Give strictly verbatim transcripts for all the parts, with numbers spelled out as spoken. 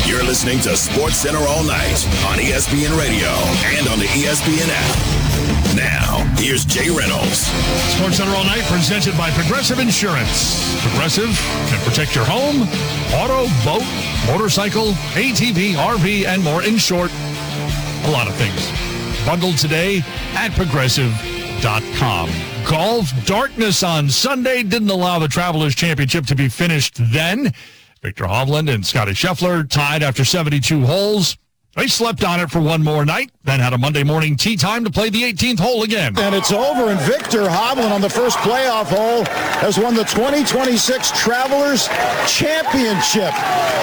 You're listening to Sports Center all night on E S P N Radio and on the E S P N app. Now, here's Jay Reynolds. Sports Center all night presented by Progressive Insurance. Progressive can protect your home, auto, boat, motorcycle, A T V, R V, and more. In short, a lot of things. Bundled today at progressive dot com. Golf darkness on Sunday didn't allow the Travelers Championship to be finished then. Viktor Hovland and Scottie Scheffler tied after seventy-two holes. They slept on it for one more night, then had a Monday morning tee time to play the eighteenth hole again. And it's over, and Viktor Hovland on the first playoff hole has won the twenty twenty-six Travelers Championship.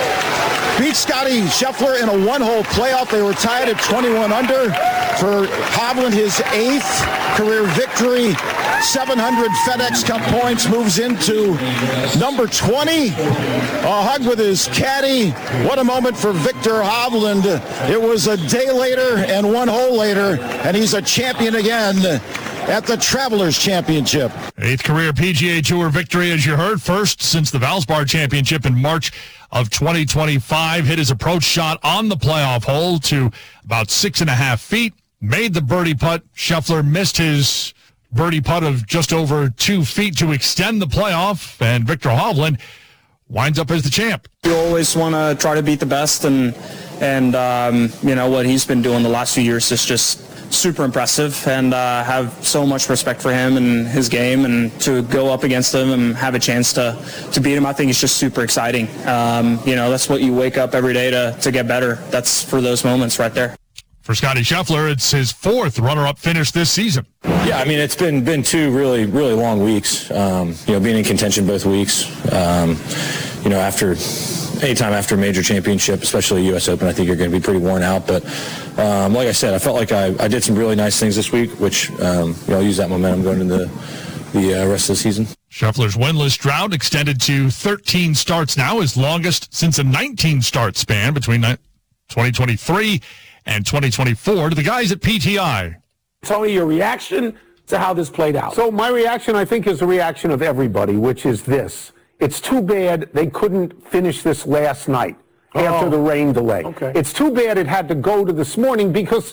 Beat Scottie Scheffler in a one-hole playoff. They were tied at twenty-one under. For Hovland, his eighth career victory, seven hundred FedEx Cup points, moves into number twenty. A hug with his caddy. What a moment for Viktor Hovland. It was a day later and one hole later, and he's a champion again at the Travelers Championship. Eighth career P G A Tour victory, as you heard, first since the Valspar Championship in March of twenty twenty-five. Hit his approach shot on the playoff hole to about six and a half feet. Made the birdie putt. Scheffler missed his birdie putt of just over two feet to extend the playoff, and Viktor Hovland winds up as the champ. You always want to try to beat the best, and and um, you know what he's been doing the last few years is just super impressive, and uh, have so much respect for him and his game, and to go up against him and have a chance to, to beat him, I think it's just super exciting. Um, you know, that's what you wake up every day to, to get better. That's for those moments right there. For Scottie Scheffler, it's his fourth runner-up finish this season. Yeah, I mean, it's been been two really, really long weeks. Um, you know, being in contention both weeks. Um, you know, after anytime after a major championship, especially U S Open, I think you're going to be pretty worn out. But um, like I said, I felt like I, I did some really nice things this week, which um, you know, I'll use that momentum going into the, the uh, rest of the season. Scheffler's winless drought extended to thirteen starts now, his longest since a nineteen-start span between twenty twenty-three and twenty twenty-four. To the guys at P T I. Tony, your reaction to how this played out. So my reaction, I think, is the reaction of everybody, which is this. It's too bad they couldn't finish this last night after Oh. the rain delay. Okay. It's too bad it had to go to this morning because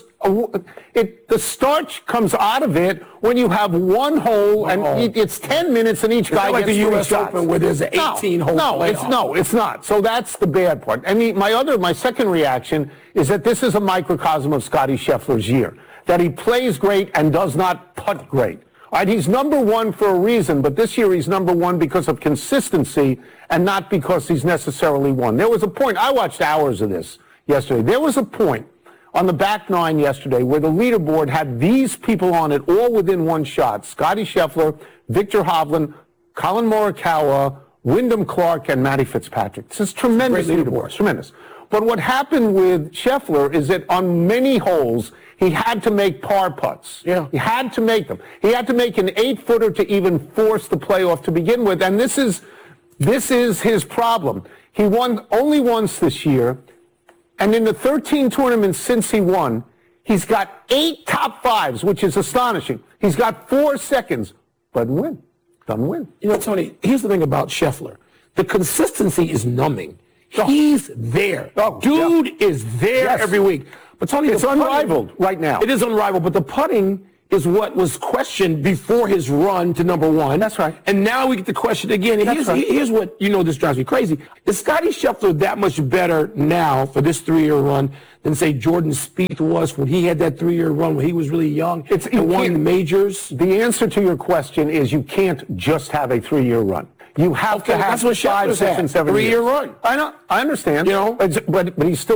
it, the starch comes out of it when you have one hole and Oh. it- it's ten minutes and each It's guy not like gets the three U S shots. Open where there's an eighteen-hole no, no, playoff. it's no, it's not. So that's the bad part. I mean, my other, my second reaction is that this is a microcosm of Scottie Scheffler's year. That he plays great and does not putt great. All right, he's number one for a reason, but this year he's number one because of consistency and not because he's necessarily won. There was a point, I watched hours of this yesterday. There was a point on the back nine yesterday where the leaderboard had these people on it all within one shot. Scottie Scheffler, Viktor Hovland, Colin Morikawa, Wyndham Clark, and Matty Fitzpatrick. This is tremendous Great leaderboard, tremendous. But what happened with Scheffler is that on many holes, he had to make par putts. Yeah. He had to make them. He had to make an eight-footer to even force the playoff to begin with. And this is, this is his problem. He won only once this year. And in the thirteen tournaments since he won, he's got eight top fives, which is astonishing. He's got four seconds, but doesn't win. Doesn't win. You know, Tony, here's the thing about Scheffler. The consistency is numbing. He's there. Oh, Dude yeah. is there Yes. every week. But Tony, It's the putting- unrivaled right now. It is unrivaled, but the putting is what was questioned before his run to number one. That's right. And now we get the question again. And That's here's, right. here's what, you know, this drives me crazy. Is Scottie Scheffler that much better now for this three-year run than, say, Jordan Spieth was when he had that three-year run when he was really young It's- you and won can't- majors? The answer to your question is you can't just have a three-year run. You have Okay, to have that's what five, Scheffler's six, had. and seven Three-year years. run. I know. I understand. You know? But, but, but he's still